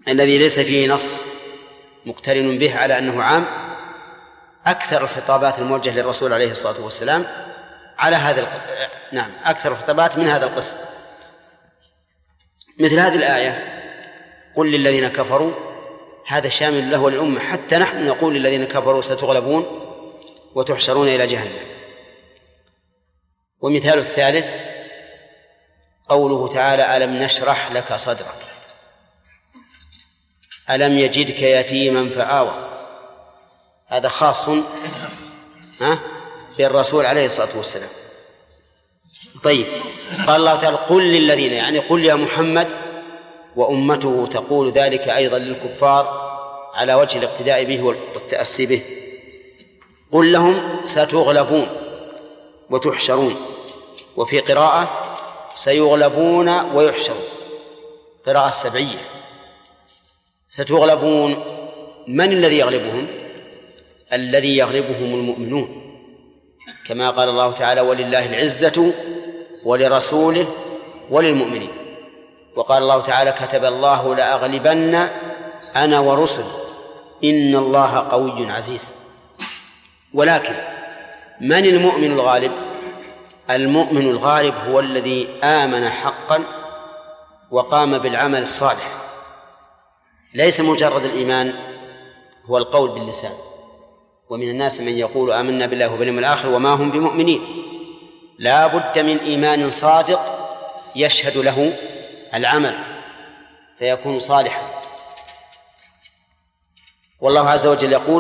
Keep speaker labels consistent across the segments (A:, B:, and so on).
A: الذي ليس فيه نص مقترن به على أنه عام أكثر الخطابات الموجهة للرسول عليه الصلاة والسلام على نعم أكثر الخطابات من هذا القسم، مثل هذه الآية قل للذين كفروا، هذا شامل له وللأمة، حتى نحن نقول للذين كفروا ستغلبون وتحشرون إلى جهنم. ومثال الثالث قوله تعالى ألم نشرح لك صدرك، ألم يجدك يتيما فآوى، هذا خاص بالرسول عليه الصلاة والسلام. طيب، قال الله تعالى قل للذين، يعني قل يا محمد، وأمته تقول ذلك أيضا للكفار على وجه الاقتداء به والتأسي به، قل لهم ستغلبون وتحشرون، وفي قراءة سيغلبون ويحشرون، قراءة السبعية. ستغلبون، من الذي يغلبهم؟ الذي يغلبهم المؤمنون، كما قال الله تعالى ولله العزة ولرسوله وللمؤمنين. وقال الله تعالى كتب الله لأغلبن أنا ورسلي إن الله قوي عزيز. ولكن من المؤمن الغالب؟ المؤمن الغالب هو الذي آمن حقا وقام بالعمل الصالح، ليس مجرد الإيمان هو القول باللسان. ومن الناس من يقول آمنا بالله وباليوم الآخر وما هم بمؤمنين، لا بد من إيمان صادق يشهد له العمل فيكون صالحا. والله عز وجل يقول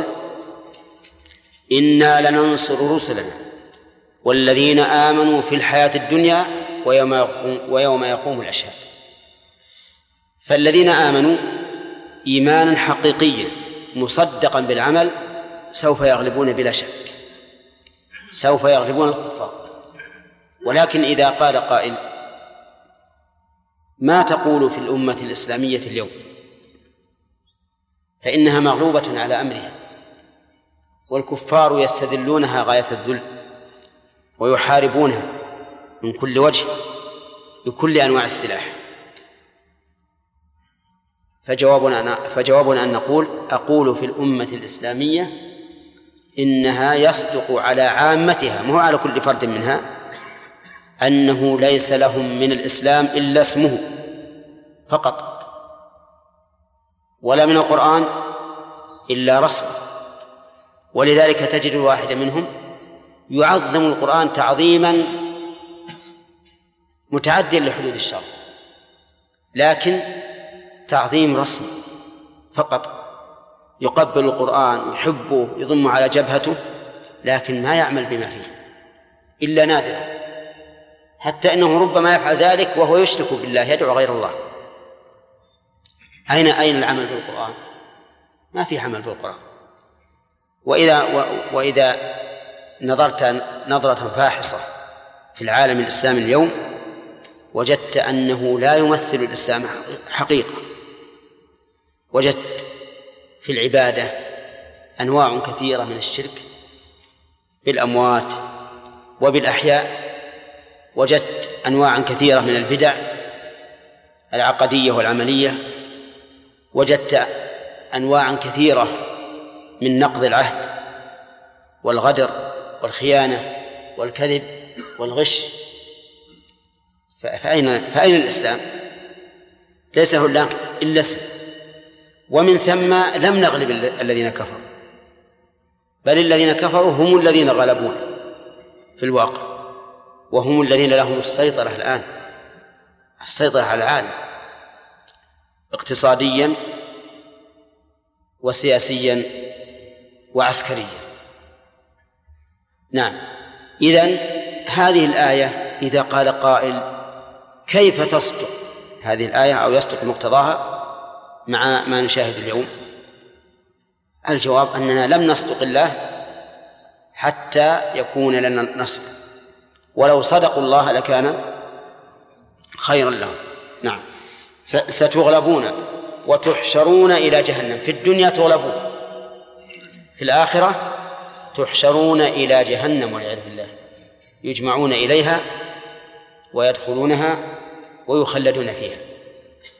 A: إنا لننصر رسلنا والذين آمنوا في الحياة الدنيا ويوم يقوم الأشهاد. فالذين آمنوا إيمانا حقيقيا مصدقا بالعمل سوف يغلبون بلا شك، سوف يغلبون الكفار. ولكن إذا قال قائل ما تقول في الأمة الإسلامية اليوم؟ فإنها مغلوبة على أمرها، والكفار يستذلونها غاية الذل ويحاربونها من كل وجه بكل أنواع السلاح. فجوابنا أن نقول أقول في الأمة الإسلامية إنها يصدق على عامتها، مو على كل فرد منها، أنه ليس لهم من الإسلام إلا اسمه فقط، ولا من القرآن إلا رسمه. ولذلك تجد الواحد منهم يعظم القرآن تعظيما متعديا لحدود الشرع، لكن تعظيم رسمي فقط، يقبل القرآن يحبه يضم على جبهته، لكن ما يعمل بما فيه إلا نادرا، حتى إنه ربما يفعل ذلك وهو يشرك بالله، يدعو غير الله. أين العمل بالقرآن؟ ما في عمل بالقرآن. وإذا نظرت نظرة فاحصة في العالم الإسلامي اليوم وجدت أنه لا يمثل الإسلام حقيقة. وجدت في العبادة أنواع كثيرة من الشرك بالأموات وبالأحياء، وجدت أنواع كثيرة من البدع العقدية والعملية، وجدت أنواع كثيرة من نقض العهد والغدر والخيانة والكذب والغش. فأين الإسلام؟ ليس هناك إلا اسم، ومن ثم لم نغلب الذين كفروا، بل الذين كفروا هم الذين غلبونا في الواقع، وهم الذين لهم السيطرة الآن، السيطرة على العالم اقتصاديا وسياسيا وعسكريا. نعم. إذن هذه الآية إذا قال قائل كيف تصدق هذه الآية أو يصدق مقتضاها مع ما نشاهد اليوم؟ الجواب أننا لم نصدق الله حتى يكون لنا النصر، ولو صدقوا الله لكان خيرا لهم. نعم. ستغلبون وتحشرون إلى جهنم. في الدنيا تغلبون، في الآخرة تحشرون إلى جهنم والعياذ بالله، يجمعون إليها ويدخلونها ويخلدون فيها.